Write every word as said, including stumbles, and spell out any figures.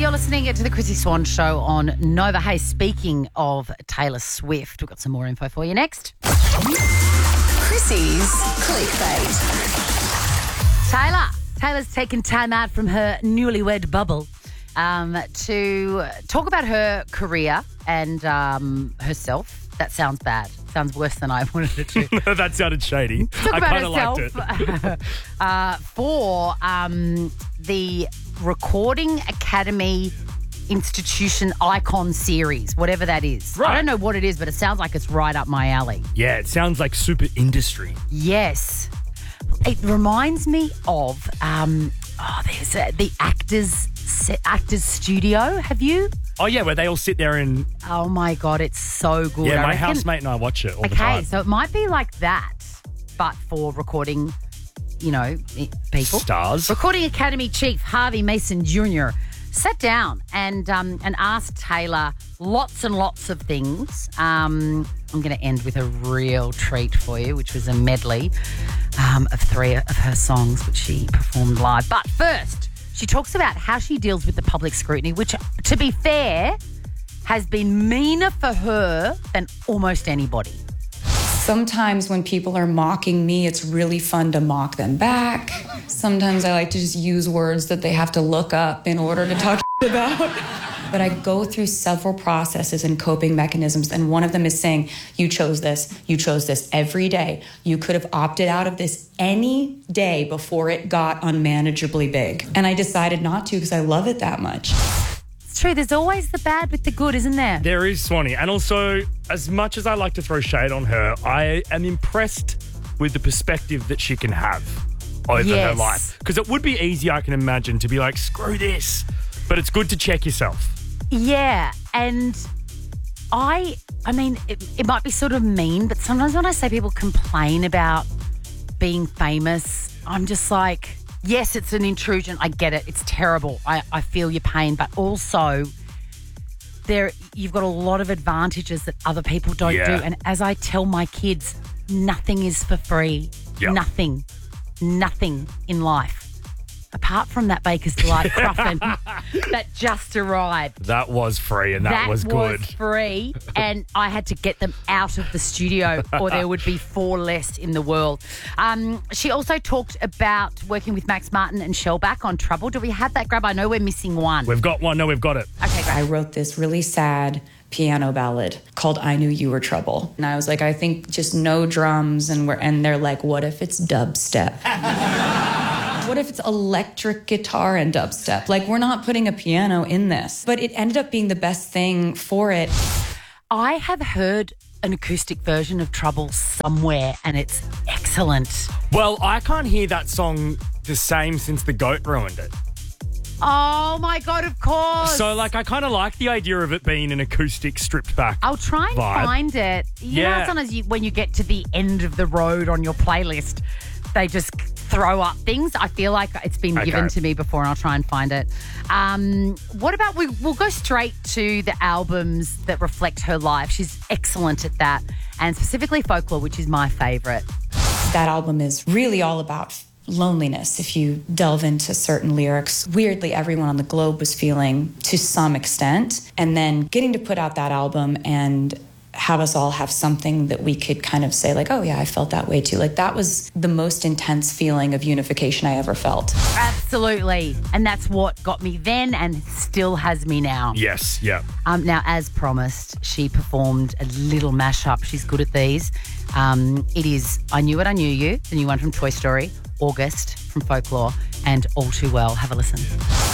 You're listening to the Chrissy Swan Show on Nova. Hey, speaking of Taylor Swift, we've got some more info for you next. Chrissy's Clickbait. Taylor. Taylor's taken time out from her newlywed bubble um, to talk about her career and um, herself. That sounds bad. Sounds worse than I wanted it to. That sounded shady. Talk I about kind of liked it. herself uh, for um, the Recording Academy Institution Icon Series, whatever that is. Right. I don't know what it is, but it sounds like it's right up my alley. Yeah, it sounds like super industry. Yes. It reminds me of um, oh, there's a, the Actors Actors Studio. Have you? Oh, yeah, where they all sit there and... Oh, my God, it's so good. Yeah, I my reckon- housemate and I watch it all the Okay, time. so it might be like that, but for recording, you know, i- people. Stars. Recording Academy Chief Harvey Mason Junior sat down and um, and asked Taylor lots and lots of things. Um, I'm going to end with a real treat for you, which was a medley um, of three of her songs, which she performed live. But first, she talks about how she deals with the public scrutiny, which, to be fair, has been meaner for her than almost anybody. Sometimes when people are mocking me, it's really fun to mock them back. Sometimes I like to just use words that they have to look up in order to talk about. But I go through several processes and coping mechanisms, and one of them is saying, you chose this, you chose this every day. You could have opted out of this any day before it got unmanageably big. And I decided not to because I love it that much. It's true. There's always the bad with the good, isn't there? There is, Swanee. And also, as much as I like to throw shade on her, I am impressed with the perspective that she can have over Yes. her life. Because it would be easy, I can imagine, to be like, screw this. But it's good to check yourself. Yeah, and I, I mean, it, it might be sort of mean, but sometimes when I say people complain about being famous, I'm just like, yes, it's an intrusion. I get it. It's terrible. I, I feel your pain, but also there, you've got a lot of advantages that other people don't Yeah. do. And as I tell my kids, nothing is for free. Yep. Nothing. Nothing in life. Apart from that Baker's Delight Cruffin that just arrived. That was free and that, was good. free, and I had to get them out of the studio or there would be four less in the world. Um, she also talked about working with Max Martin and Shellback on Trouble. Do we have that, Grab? I know we're missing one. We've got one. No, we've got it. Okay, great. I wrote this really sad piano ballad called I Knew You Were Trouble. And I was like, I think just no drums, and we're and they're like, what if it's dubstep? What if it's electric guitar and dubstep? Like, we're not putting a piano in this. But it ended up being the best thing for it. I have heard an acoustic version of Trouble somewhere and it's excellent. Well, I can't hear that song the same since The Goat ruined it. Oh, my God, of course. So, like, I kind of like the idea of it being an acoustic stripped back. I'll try and vibe. find it. You know, Yeah. sometimes you, when you get to the end of the road on your playlist, they just throw up things. I feel like it's been Okay. given to me before, and I'll try and find it. Um, what about we? We'll go straight to the albums that reflect her life. She's excellent at that, and specifically Folklore, which is my favourite. That album is really all about loneliness if you delve into certain lyrics. Weirdly, everyone on the globe was feeling to some extent. And then getting to put out that album and have us all have something that we could kind of say like, oh yeah, I felt that way too. Like, that was the most intense feeling of unification I ever felt. Absolutely, and that's what got me then, and still has me now. Yes, yeah. Um, now, as promised, she performed a little mashup. She's good at these. Um, it is I Knew It, I Knew You, the new one from Toy Story, August from Folklore, and All Too Well. Have a listen.